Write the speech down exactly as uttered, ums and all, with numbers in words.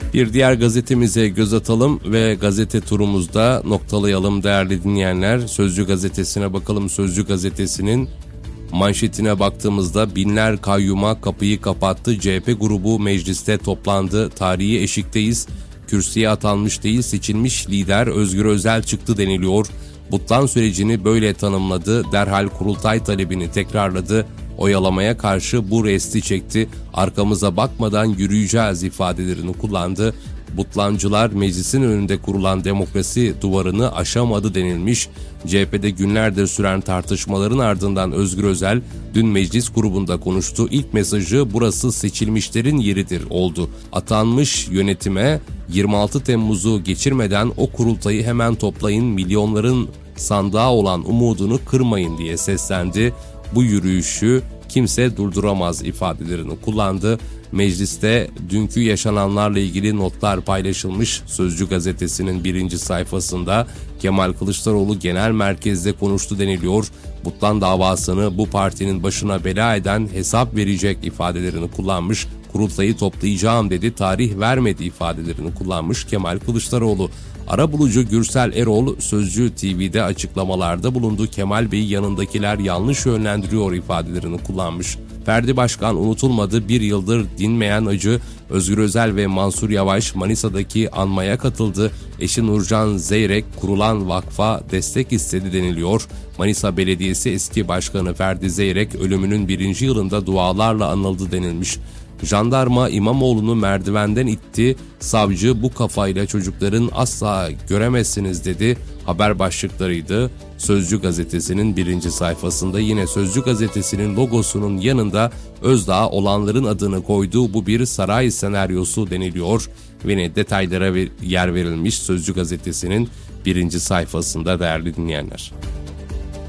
Bir diğer gazetemize göz atalım ve gazete turumuzda noktalayalım değerli dinleyenler. Sözcü gazetesine bakalım. Sözcü gazetesinin manşetine baktığımızda binler kayyuma kapıyı kapattı. C H P grubu mecliste toplandı. Tarihi eşikteyiz. Kürsüye atanmış değil seçilmiş lider Özgür Özel çıktı deniliyor. Butlan sürecini böyle tanımladı. Derhal kurultay talebini tekrarladı. Oyalamaya karşı bu resti çekti. Arkamıza bakmadan yürüyeceğiz ifadelerini kullandı. Butlancılar meclisin önünde kurulan demokrasi duvarını aşamadı denilmiş. C H P'de günlerdir süren tartışmaların ardından Özgür Özel dün meclis grubunda konuştu. İlk mesajı burası seçilmişlerin yeridir oldu. Atanmış yönetime yirmi altı Temmuz'u geçirmeden o kurultayı hemen toplayın, milyonların sandığa olan umudunu kırmayın diye seslendi. Bu yürüyüşü kimse durduramaz ifadelerini kullandı. Mecliste dünkü yaşananlarla ilgili notlar paylaşılmış. Sözcü gazetesinin birinci sayfasında Kemal Kılıçdaroğlu genel merkezde konuştu deniliyor. Butlan davasını bu partinin başına bela eden hesap verecek ifadelerini kullanmış. Kurultayı toplayacağım dedi, tarih vermedi ifadelerini kullanmış Kemal Kılıçdaroğlu. Arabulucu Gürsel Erol Sözcü T V'de açıklamalarda bulundu. Kemal Bey'i yanındakiler yanlış yönlendiriyor ifadelerini kullanmış. Ferdi Başkan unutulmadı, bir yıldır dinmeyen acı. Özgür Özel ve Mansur Yavaş Manisa'daki anmaya katıldı. Eşi Nurcan Zeyrek kurulan vakfa destek istedi deniliyor. Manisa Belediyesi eski başkanı Ferdi Zeyrek ölümünün birinci yılında dualarla anıldı denilmiş. Jandarma İmamoğlu'nu merdivenden itti. Savcı bu kafayla çocukların asla göremezsiniz dedi. Haber başlıklarıydı. Sözcü gazetesinin birinci sayfasında yine Sözcü gazetesinin logosunun yanında Özdağ olanların adını koyduğu bu bir saray senaryosu deniliyor. Ve ne detaylara yer verilmiş Sözcü gazetesinin birinci sayfasında değerli dinleyenler.